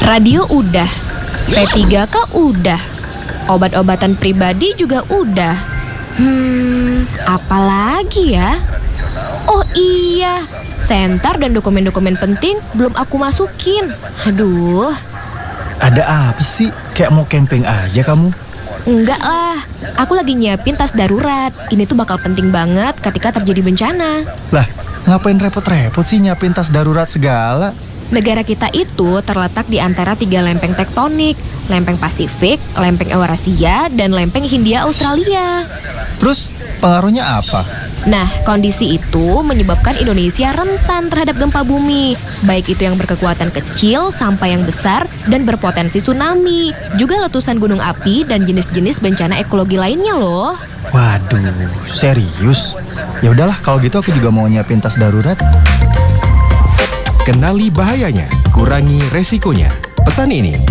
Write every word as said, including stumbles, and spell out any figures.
Radio udah, P tiga K udah, obat-obatan pribadi juga udah. Hmm, apalagi ya? Oh iya, sentar dan dokumen-dokumen penting belum aku masukin. Aduh. Ada apa sih? Kayak mau camping aja kamu? Enggak lah, aku lagi nyiapin tas darurat. Ini tuh bakal penting banget ketika terjadi bencana. Lah, ngapain repot-repot sih nyiapin tas darurat segala? Negara kita itu terletak di antara tiga lempeng tektonik. Lempeng Pasifik, lempeng Eurasia, dan lempeng Hindia Australia. Terus pengaruhnya apa? Nah, kondisi itu menyebabkan Indonesia rentan terhadap gempa bumi. Baik itu yang berkekuatan kecil sampai yang besar dan berpotensi tsunami. Juga letusan gunung api dan jenis-jenis bencana ekologi lainnya loh. Waduh, serius? Ya udahlah, kalau gitu aku juga mau nyiapin tas darurat. Kenali bahayanya, kurangi resikonya. Pesan ini